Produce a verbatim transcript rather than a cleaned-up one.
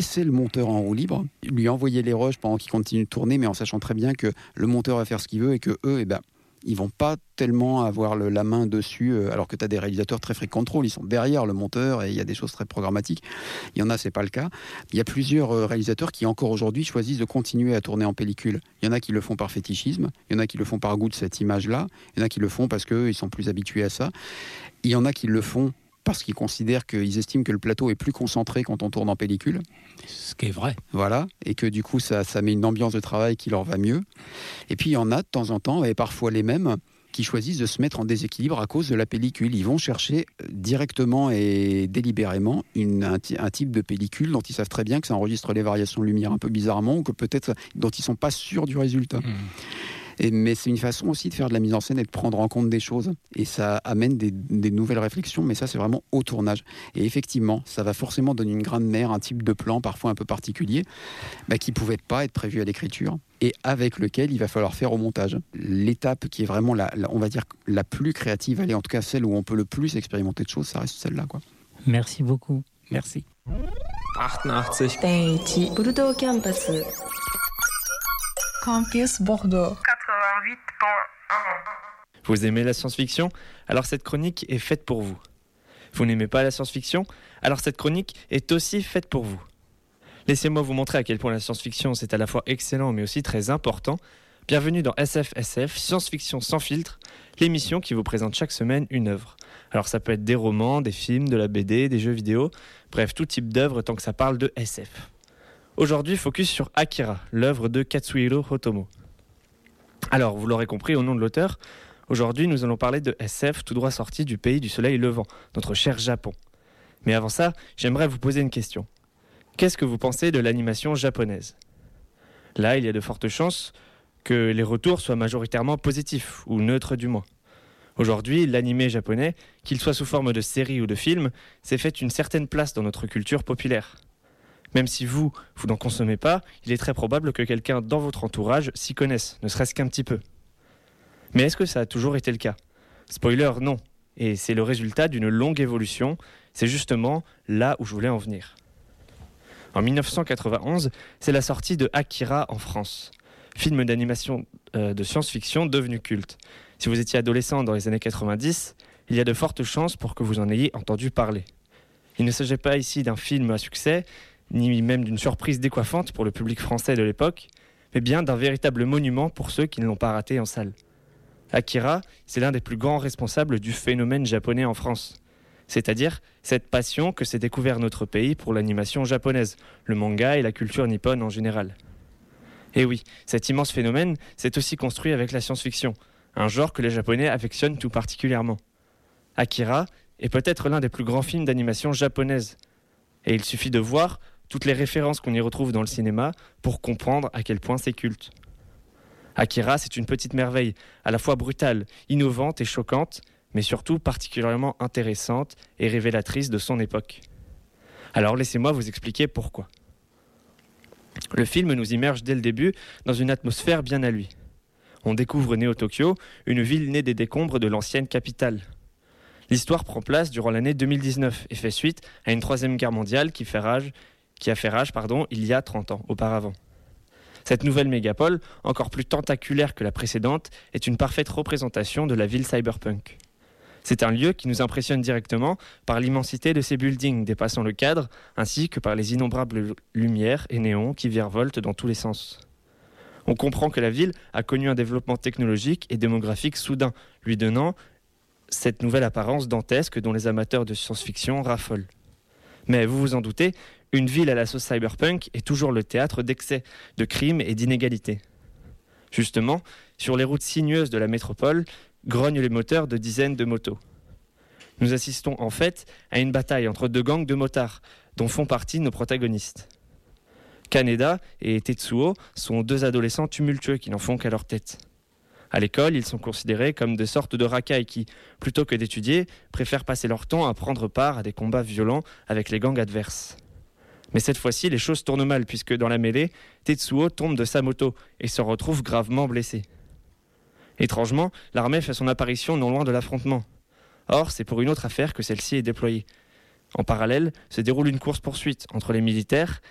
laisser le monteur en roue libre, lui envoyer les rushs pendant qu'il continue de tourner, mais en sachant très bien que le monteur va faire ce qu'il veut et que eux, eh ben, ils vont pas tellement avoir le, la main dessus, euh, alors que tu as des réalisateurs très free control, ils sont derrière le monteur et il y a des choses très programmatiques. Il y en a, c'est pas le cas. Il y a plusieurs euh, réalisateurs qui encore aujourd'hui choisissent de continuer à tourner en pellicule. Il y en a qui le font par fétichisme, il y en a qui le font par goût de cette image-là, il y en a qui le font parce qu'ils sont plus habitués à ça. Il y en a qui le font parce qu'ils considèrent qu'ils estiment que le plateau est plus concentré quand on tourne en pellicule. Ce qui est vrai. Voilà, et que du coup, ça, ça met une ambiance de travail qui leur va mieux. Et puis, il y en a de temps en temps, et parfois les mêmes, qui choisissent de se mettre en déséquilibre à cause de la pellicule. Ils vont chercher directement et délibérément une, un, un type de pellicule dont ils savent très bien que ça enregistre les variations de lumière un peu bizarrement, ou que peut-être dont ils ne sont pas sûrs du résultat. Mmh. Et, mais c'est une façon aussi de faire de la mise en scène et de prendre en compte des choses. Et ça amène des, des nouvelles réflexions, mais ça, c'est vraiment au tournage. Et effectivement, ça va forcément donner une grammaire, un type de plan parfois un peu particulier, bah, qui ne pouvait pas être prévu à l'écriture et avec lequel il va falloir faire au montage. L'étape qui est vraiment, la, la, on va dire, la plus créative, allez, en tout cas celle où on peut le plus expérimenter de choses, ça reste celle-là, quoi. Merci beaucoup. Merci. quatre-vingt-dix. Daiichi Bordeaux Campus. Campus Bordeaux. quatre-vingt-huit point un. Vous aimez la science-fiction ? Alors cette chronique est faite pour vous. Vous n'aimez pas la science-fiction ? Alors cette chronique est aussi faite pour vous. Laissez-moi vous montrer à quel point la science-fiction c'est à la fois excellent mais aussi très important. Bienvenue dans S F S F, Science-Fiction sans filtre, l'émission qui vous présente chaque semaine une œuvre. Alors ça peut être des romans, des films, de la B D, des jeux vidéo, bref tout type d'œuvre tant que ça parle de S F. Aujourd'hui, focus sur Akira, l'œuvre de Katsuhiro Otomo. Alors, vous l'aurez compris au nom de l'auteur, aujourd'hui nous allons parler de S F tout droit sorti du pays du soleil levant, notre cher Japon. Mais avant ça, j'aimerais vous poser une question. Qu'est-ce que vous pensez de l'animation japonaise ? Là, il y a de fortes chances que les retours soient majoritairement positifs, ou neutres du moins. Aujourd'hui, l'animé japonais, qu'il soit sous forme de série ou de film, s'est fait une certaine place dans notre culture populaire. Même si vous, vous n'en consommez pas, il est très probable que quelqu'un dans votre entourage s'y connaisse, ne serait-ce qu'un petit peu. Mais est-ce que ça a toujours été le cas ? Spoiler, non. Et c'est le résultat d'une longue évolution. C'est justement là où je voulais en venir. En dix-neuf cent quatre-vingt-onze, c'est la sortie de Akira en France. Film d'animation euh, de science-fiction devenu culte. Si vous étiez adolescent dans les années quatre-vingt-dix, il y a de fortes chances pour que vous en ayez entendu parler. Il ne s'agit pas ici d'un film à succès, ni même d'une surprise décoiffante pour le public français de l'époque, mais bien d'un véritable monument pour ceux qui ne l'ont pas raté en salle. Akira, c'est l'un des plus grands responsables du phénomène japonais en France. C'est-à-dire cette passion que s'est découvert notre pays pour l'animation japonaise, le manga et la culture nippone en général. Et oui, cet immense phénomène s'est aussi construit avec la science-fiction, un genre que les Japonais affectionnent tout particulièrement. Akira est peut-être l'un des plus grands films d'animation japonaise. Et il suffit de voir toutes les références qu'on y retrouve dans le cinéma pour comprendre à quel point c'est culte. Akira, c'est une petite merveille, à la fois brutale, innovante et choquante, mais surtout particulièrement intéressante et révélatrice de son époque. Alors laissez-moi vous expliquer pourquoi. Le film nous immerge dès le début dans une atmosphère bien à lui. On découvre Néo-Tokyo, une ville née des décombres de l'ancienne capitale. L'histoire prend place durant l'année deux mille dix-neuf et fait suite à une troisième guerre mondiale qui, fait rage, qui a fait rage pardon, il y a trente ans auparavant. Cette nouvelle mégapole, encore plus tentaculaire que la précédente, est une parfaite représentation de la ville cyberpunk. C'est un lieu qui nous impressionne directement par l'immensité de ses buildings dépassant le cadre, ainsi que par les innombrables lumières et néons qui virevoltent dans tous les sens. On comprend que la ville a connu un développement technologique et démographique soudain, lui donnant cette nouvelle apparence dantesque dont les amateurs de science-fiction raffolent. Mais vous vous en doutez, une ville à la sauce cyberpunk est toujours le théâtre d'excès, de crimes et d'inégalités. Justement, sur les routes sinueuses de la métropole, grognent les moteurs de dizaines de motos. Nous assistons en fait à une bataille entre deux gangs de motards, dont font partie nos protagonistes. Kaneda et Tetsuo sont deux adolescents tumultueux qui n'en font qu'à leur tête. À l'école, ils sont considérés comme des sortes de racailles qui, plutôt que d'étudier, préfèrent passer leur temps à prendre part à des combats violents avec les gangs adverses. Mais cette fois-ci, les choses tournent mal puisque dans la mêlée, Tetsuo tombe de sa moto et se retrouve gravement blessé. Étrangement, l'armée fait son apparition non loin de l'affrontement. Or, c'est pour une autre affaire que celle-ci est déployée. En parallèle, se déroule une course-poursuite entre les militaires